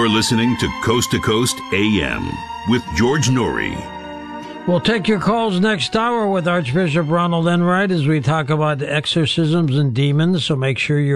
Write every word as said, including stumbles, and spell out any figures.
You're listening to Coast to Coast A M with George Noory. We'll take your calls next hour with Archbishop Ronald Enright as we talk about exorcisms and demons, so make sure you're